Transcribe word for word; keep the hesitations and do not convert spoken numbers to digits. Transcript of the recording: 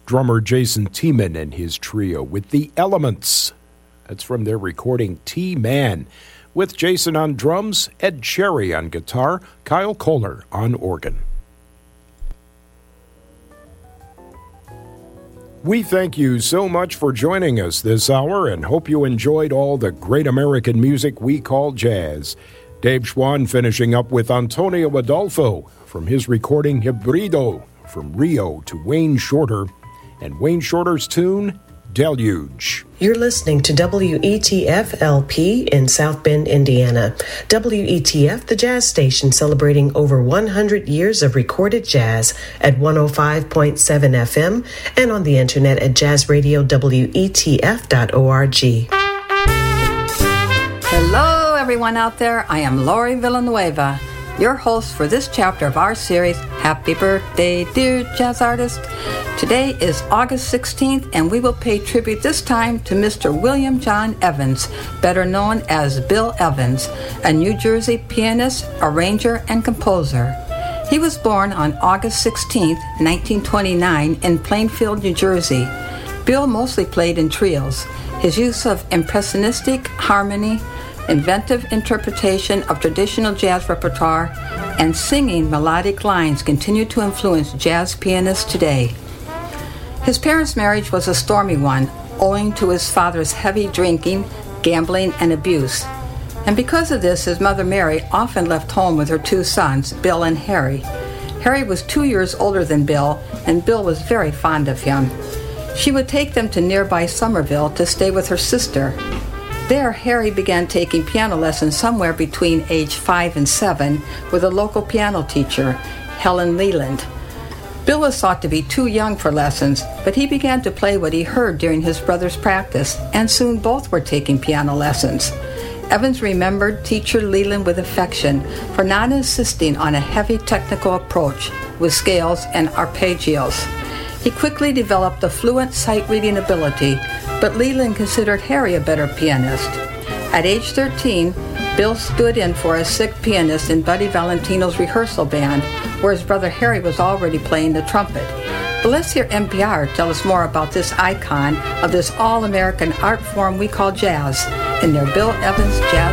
drummer Jason Tiemann and his trio with The Elements. That's from their recording T-Man, with Jason on drums, Ed Cherry on guitar, Kyle Kohler on organ. We thank you so much for joining us this hour and hope you enjoyed all the great American music we call jazz. Dave Schwann finishing up with Antonio Adolfo from his recording Hybrido, from Rio to Wayne Shorter, and Wayne Shorter's tune, Deluge. You're listening to W E T F L P in South Bend, Indiana. W E T F, the jazz station celebrating over one hundred years of recorded jazz at one oh five point seven F M and on the internet at jazz radio W E T F dot org. Hello, everyone out there. I am Lori Villanueva, your host for this chapter of our series, Happy Birthday, Dear Jazz Artist. Today is August sixteenth, and we will pay tribute this time to Mister William John Evans, better known as Bill Evans, a New Jersey pianist, arranger, and composer. He was born on August sixteenth, nineteen twenty-nine, in Plainfield, New Jersey. Bill mostly played in trios. His use of impressionistic harmony, inventive interpretation of traditional jazz repertoire, and singing melodic lines continue to influence jazz pianists today. His parents' marriage was a stormy one, owing to his father's heavy drinking, gambling, and abuse. And because of this, his mother Mary often left home with her two sons, Bill and Harry. Harry was two years older than Bill, and Bill was very fond of him. She would take them to nearby Somerville to stay with her sister. There, Harry began taking piano lessons somewhere between age five and seven with a local piano teacher, Helen Leland. Bill was thought to be too young for lessons, but he began to play what he heard during his brother's practice, and soon both were taking piano lessons. Evans remembered teacher Leland with affection for not insisting on a heavy technical approach with scales and arpeggios. He quickly developed a fluent sight-reading ability, but Leland considered Harry a better pianist. At age thirteen, Bill stood in for a sick pianist in Buddy Valentino's rehearsal band, where his brother Harry was already playing the trumpet. But let's hear N P R tell us more about this icon of this all-American art form we call jazz in their Bill Evans Jazz